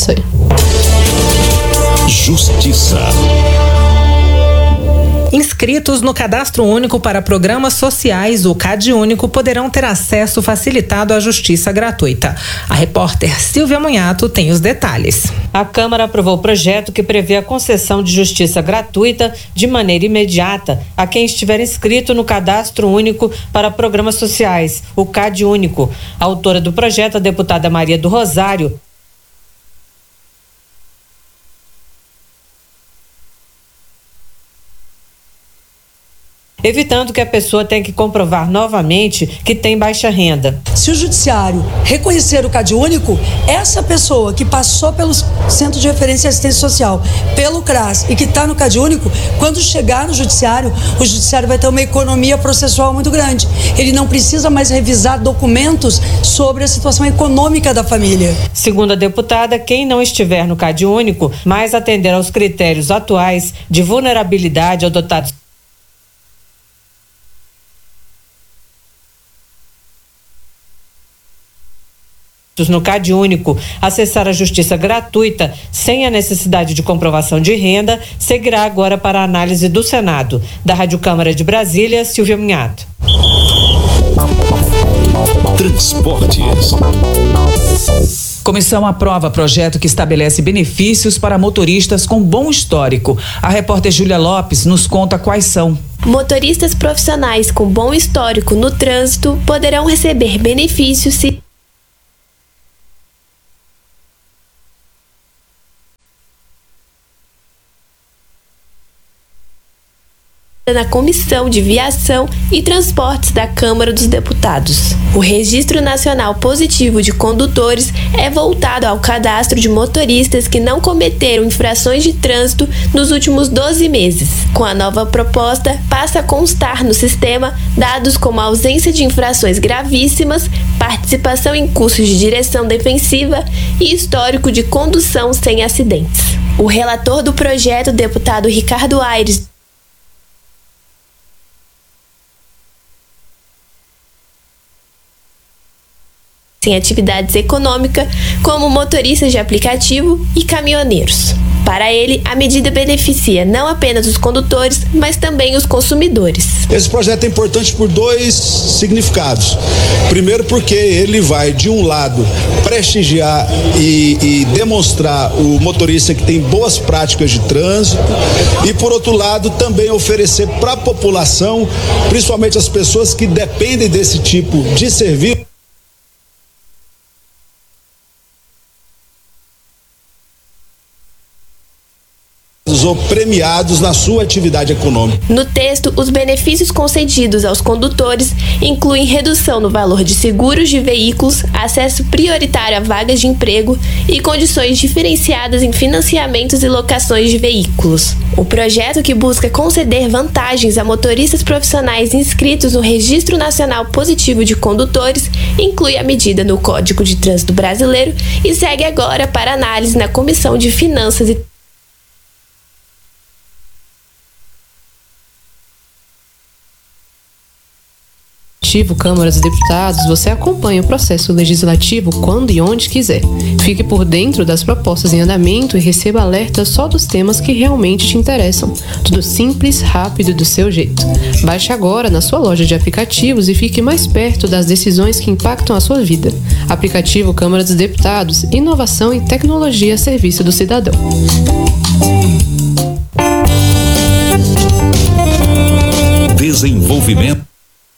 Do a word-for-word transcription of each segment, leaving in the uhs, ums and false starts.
isso aí. Justiça. Inscritos no Cadastro Único para Programas Sociais, o CadÚnico, poderão ter acesso facilitado à justiça gratuita. A repórter Silvia Munhato tem os detalhes. A Câmara aprovou o projeto que prevê a concessão de justiça gratuita de maneira imediata a quem estiver inscrito no Cadastro Único para Programas Sociais, o CadÚnico. A autora do projeto, a deputada Maria do Rosário, evitando que a pessoa tenha que comprovar novamente que tem baixa renda. Se o judiciário reconhecer o CadÚnico, essa pessoa que passou pelo Centro de Referência e Assistência Social, pelo CRAS e que está no CadÚnico, quando chegar no judiciário, o judiciário vai ter uma economia processual muito grande. Ele não precisa mais revisar documentos sobre a situação econômica da família. Segundo a deputada, quem não estiver no CadÚnico, mas atender aos critérios atuais de vulnerabilidade adotados no CadÚnico, acessar a justiça gratuita sem a necessidade de comprovação de renda, seguirá agora para a análise do Senado. Da Rádio Câmara de Brasília, Silvia Munhato. Transportes. Comissão aprova projeto que estabelece benefícios para motoristas com bom histórico. A repórter Júlia Lopes nos conta quais são. Motoristas profissionais com bom histórico no trânsito poderão receber benefícios se na Comissão de Viação e Transportes da Câmara dos Deputados. O Registro Nacional Positivo de Condutores é voltado ao cadastro de motoristas que não cometeram infrações de trânsito nos últimos doze meses. Com a nova proposta, passa a constar no sistema dados como a ausência de infrações gravíssimas, participação em cursos de direção defensiva e histórico de condução sem acidentes. O relator do projeto, deputado Ricardo Aires, em atividades econômicas, como motoristas de aplicativo e caminhoneiros. Para ele, a medida beneficia não apenas os condutores, mas também os consumidores. Esse projeto é importante por dois significados. Primeiro, porque ele vai, de um lado, prestigiar e, e demonstrar o motorista que tem boas práticas de trânsito e, por outro lado, também oferecer para a população, principalmente as pessoas que dependem desse tipo de serviço, ou premiados na sua atividade econômica. No texto, os benefícios concedidos aos condutores incluem redução no valor de seguros de veículos, acesso prioritário a vagas de emprego e condições diferenciadas em financiamentos e locações de veículos. O projeto, que busca conceder vantagens a motoristas profissionais inscritos no Registro Nacional Positivo de Condutores, inclui a medida no Código de Trânsito Brasileiro e segue agora para análise na Comissão de Finanças e Câmara dos Deputados, você acompanha o processo legislativo quando e onde quiser. Fique por dentro das propostas em andamento e receba alertas só dos temas que realmente te interessam. Tudo simples, rápido e do seu jeito. Baixe agora na sua loja de aplicativos e fique mais perto das decisões que impactam a sua vida. Aplicativo Câmara dos Deputados, inovação e tecnologia a serviço do cidadão. Desenvolvimento.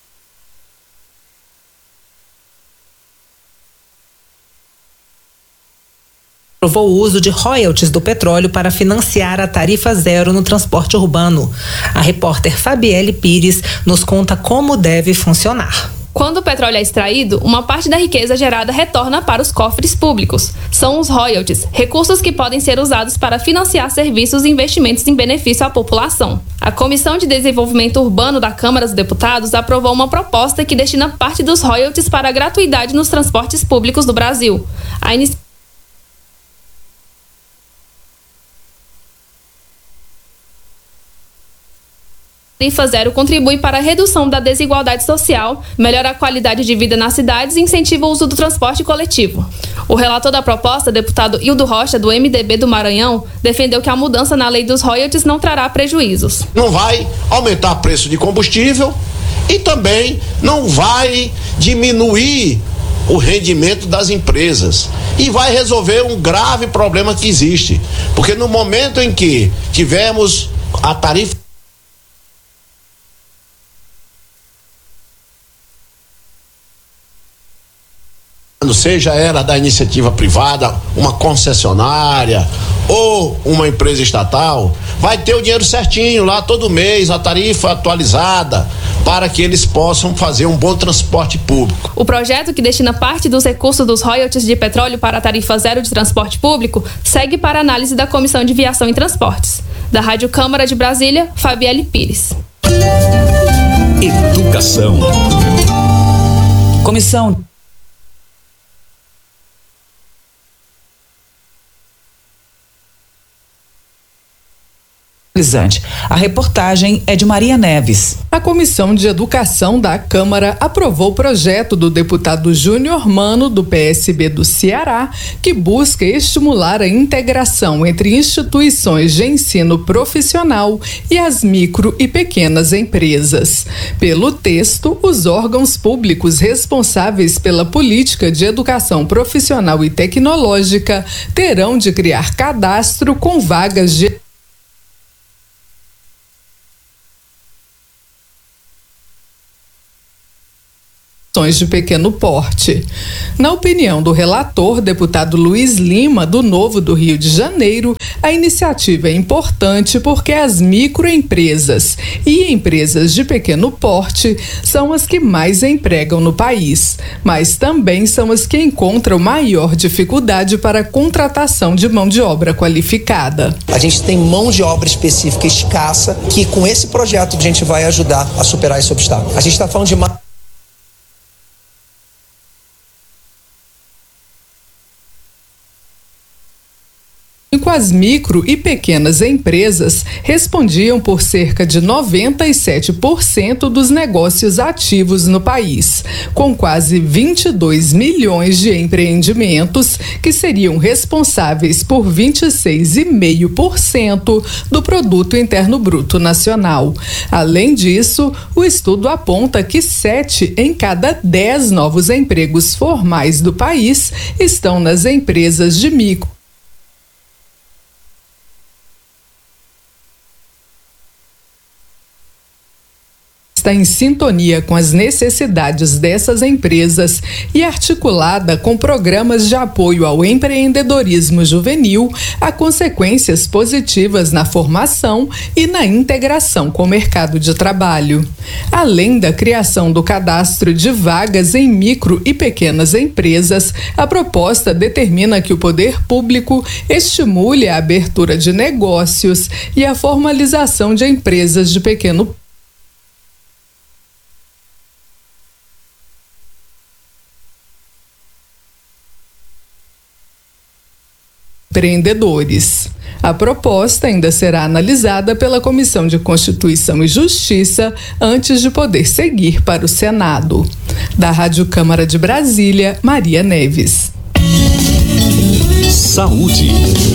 Aprovou o uso de royalties do petróleo para financiar a tarifa zero no transporte urbano. A repórter Fabielle Pires nos conta como deve funcionar. Quando o petróleo é extraído, uma parte da riqueza gerada retorna para os cofres públicos. São os royalties, recursos que podem ser usados para financiar serviços e investimentos em benefício à população. A Comissão de Desenvolvimento Urbano da Câmara dos Deputados aprovou uma proposta que destina parte dos royalties para a gratuidade nos transportes públicos do Brasil. A iniciativa Tarifa Zero contribui para a redução da desigualdade social, melhora a qualidade de vida nas cidades e incentiva o uso do transporte coletivo. O relator da proposta, deputado Hildo Rocha, do M D B do Maranhão, defendeu que a mudança na lei dos royalties não trará prejuízos. Não vai aumentar o preço de combustível e também não vai diminuir o rendimento das empresas e vai resolver um grave problema que existe, porque no momento em que tivermos a tarifa seja ela da iniciativa privada, uma concessionária ou uma empresa estatal, vai ter o dinheiro certinho lá todo mês, a tarifa atualizada, para que eles possam fazer um bom transporte público. O projeto, que destina parte dos recursos dos royalties de petróleo para a tarifa zero de transporte público, segue para análise da Comissão de Viação e Transportes. Da Rádio Câmara de Brasília, Fabielle Pires. Educação. Comissão A reportagem é de Maria Neves. A Comissão de Educação da Câmara aprovou o projeto do deputado Júnior Mano, do P S B do Ceará, que busca estimular a integração entre instituições de ensino profissional e as micro e pequenas empresas. Pelo texto, os órgãos públicos responsáveis pela política de educação profissional e tecnológica terão de criar cadastro com vagas de de pequeno porte. Na opinião do relator, deputado Luiz Lima, do Novo do Rio de Janeiro, a iniciativa é importante porque as microempresas e empresas de pequeno porte são as que mais empregam no país, mas também são as que encontram maior dificuldade para a contratação de mão de obra qualificada. A gente tem mão de obra específica escassa que com esse projeto a gente vai ajudar a superar esse obstáculo. A gente está falando de uma Com as micro e pequenas empresas respondiam por cerca de noventa e sete por cento dos negócios ativos no país, com quase vinte e dois milhões de empreendimentos que seriam responsáveis por vinte e seis vírgula cinco por cento do Produto Interno Bruto Nacional. Além disso, o estudo aponta que sete em cada dez novos empregos formais do país estão nas empresas de micro está em sintonia com as necessidades dessas empresas e articulada com programas de apoio ao empreendedorismo juvenil, há consequências positivas na formação e na integração com o mercado de trabalho. Além da criação do cadastro de vagas em micro e pequenas empresas, a proposta determina que o poder público estimule a abertura de negócios e a formalização de empresas de pequeno porte. Empreendedores. A proposta ainda será analisada pela Comissão de Constituição e Justiça antes de poder seguir para o Senado. Da Rádio Câmara de Brasília, Maria Neves. Saúde.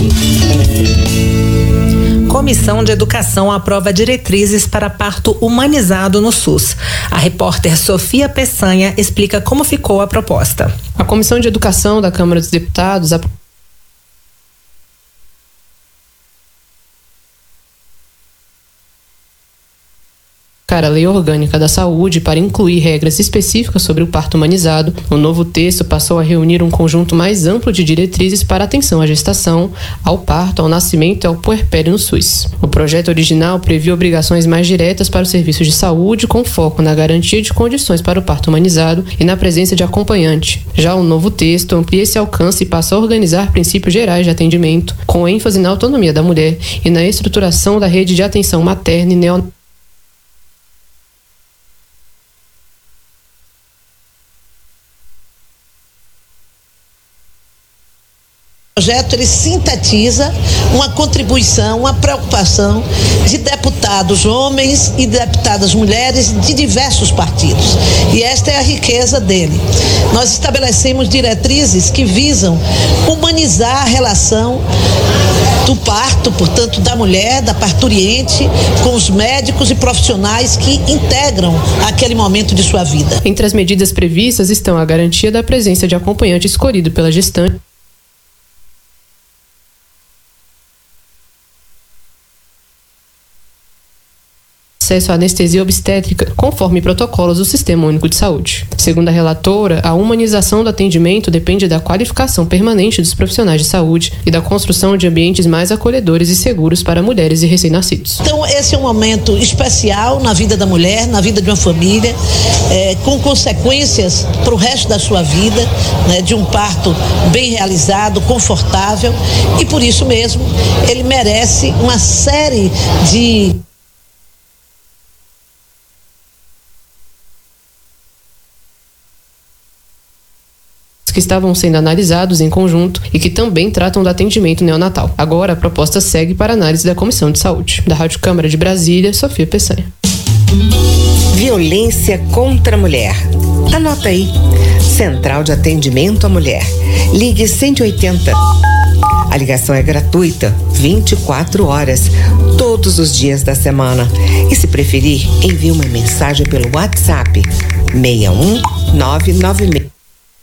Comissão de Educação aprova diretrizes para parto humanizado no SUS. A repórter Sofia Peçanha explica como ficou a proposta. A Comissão de Educação da Câmara dos Deputados aprovou a Lei Orgânica da Saúde para incluir regras específicas sobre o parto humanizado. O novo texto passou a reunir um conjunto mais amplo de diretrizes para atenção à gestação, ao parto, ao nascimento e ao puerpério no SUS. O projeto original previa obrigações mais diretas para os serviços de saúde, com foco na garantia de condições para o parto humanizado e na presença de acompanhante. Já o novo texto amplia esse alcance e passa a organizar princípios gerais de atendimento, com ênfase na autonomia da mulher e na estruturação da rede de atenção materna e neonatal. O projeto ele sintetiza uma contribuição, uma preocupação de deputados homens e deputadas mulheres de diversos partidos. E esta é a riqueza dele. Nós estabelecemos diretrizes que visam humanizar a relação do parto, portanto, da mulher, da parturiente, com os médicos e profissionais que integram aquele momento de sua vida. Entre as medidas previstas estão a garantia da presença de acompanhante escolhido pela gestante, acesso à anestesia obstétrica, conforme protocolos do Sistema Único de Saúde. Segundo a relatora, a humanização do atendimento depende da qualificação permanente dos profissionais de saúde e da construção de ambientes mais acolhedores e seguros para mulheres e recém-nascidos. Então, esse é um momento especial na vida da mulher, na vida de uma família, é, com consequências para o resto da sua vida, né, de um parto bem realizado, confortável, e por isso mesmo ele merece uma série de que estavam sendo analisados em conjunto e que também tratam do atendimento neonatal. Agora, a proposta segue para análise da Comissão de Saúde. Da Rádio Câmara de Brasília, Sofia Peçanha. Violência contra a mulher. Anota aí. Central de Atendimento à Mulher. Ligue cento e oitenta. A ligação é gratuita, vinte e quatro horas, todos os dias da semana. E se preferir, envie uma mensagem pelo WhatsApp seis um nove nove seis.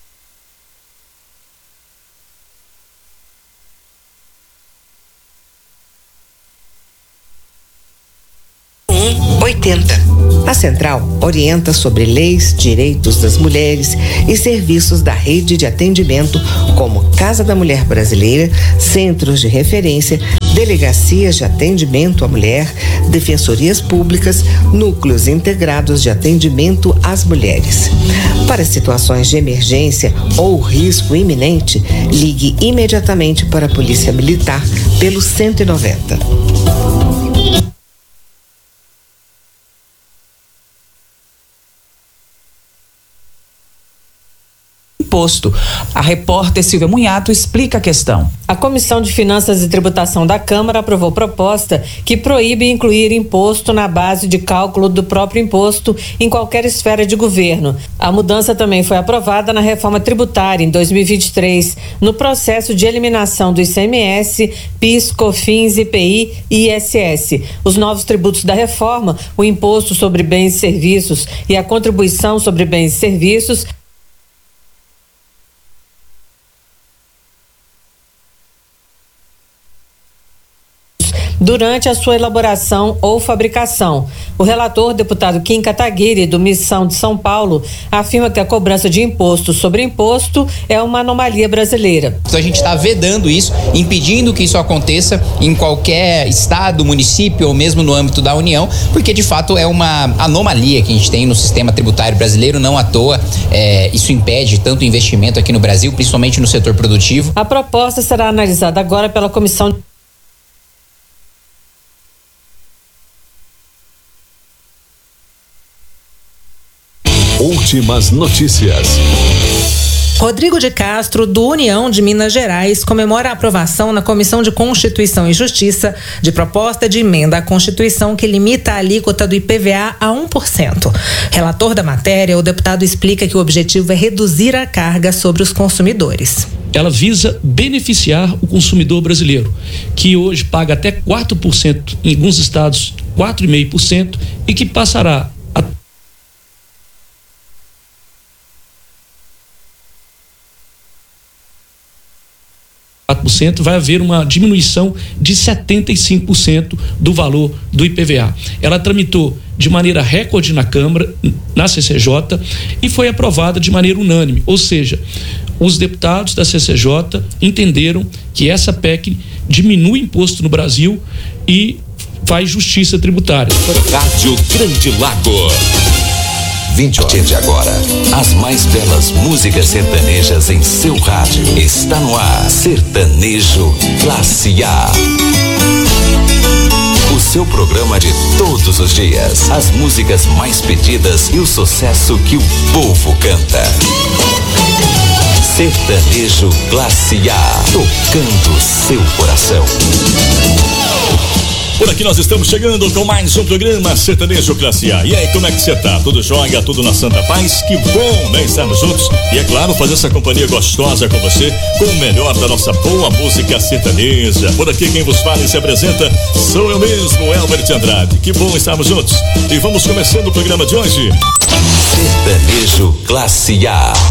oitenta. A Central orienta sobre leis, direitos das mulheres e serviços da rede de atendimento como Casa da Mulher Brasileira, Centros de Referência, Delegacias de Atendimento à Mulher, Defensorias Públicas, Núcleos Integrados de Atendimento às Mulheres. Para situações de emergência ou risco iminente, ligue imediatamente para a Polícia Militar pelo cento e noventa. Imposto. A repórter Silvia Munhato explica a questão. A Comissão de Finanças e Tributação da Câmara aprovou proposta que proíbe incluir imposto na base de cálculo do próprio imposto em qualquer esfera de governo. A mudança também foi aprovada na reforma tributária em dois mil e vinte e três, no processo de eliminação do I C M S, PIS, COFINS, I P I e I S S. Os novos tributos da reforma, o imposto sobre bens e serviços e a contribuição sobre bens e serviços, durante a sua elaboração ou fabricação. O relator, deputado Kim Kataguiri, do Missão de São Paulo, afirma que a cobrança de imposto sobre imposto é uma anomalia brasileira. Então a gente está vedando isso, impedindo que isso aconteça em qualquer estado, município ou mesmo no âmbito da União, porque de fato é uma anomalia que a gente tem no sistema tributário brasileiro, não à toa. É, isso impede tanto investimento aqui no Brasil, principalmente no setor produtivo. A proposta será analisada agora pela Comissão de Últimas notícias. Rodrigo de Castro, do União de Minas Gerais, comemora a aprovação na Comissão de Constituição e Justiça de proposta de emenda à Constituição que limita a alíquota do I P V A a um por cento. Relator da matéria, o deputado explica que o objetivo é reduzir a carga sobre os consumidores. Ela visa beneficiar o consumidor brasileiro, que hoje paga até quatro por cento, em alguns estados quatro vírgula cinco por cento, e que passará a quatro por cento, vai haver uma diminuição de setenta e cinco por cento do valor do I P V A. Ela tramitou de maneira recorde na Câmara, na C C J, e foi aprovada de maneira unânime, ou seja, os deputados da C C J entenderam que essa P E C diminui imposto no Brasil e faz justiça tributária. Rádio Grande Lago. vinte horas de agora. As mais belas músicas sertanejas em seu rádio. Está no ar. Sertanejo Classe A. O seu programa de todos os dias. As músicas mais pedidas e o sucesso que o povo canta. Sertanejo Classe A, tocando seu coração. Por aqui nós estamos chegando com mais um programa Sertanejo Classe A. E aí, como é que você tá? Tudo jóia? Tudo na santa paz? Que bom, né? Estarmos juntos. E é claro, fazer essa companhia gostosa com você, com o melhor da nossa boa música sertaneja. Por aqui quem vos fala e se apresenta sou eu mesmo, Elbert Andrade. Que bom estarmos juntos. E vamos começando o programa de hoje. Sertanejo Classe A.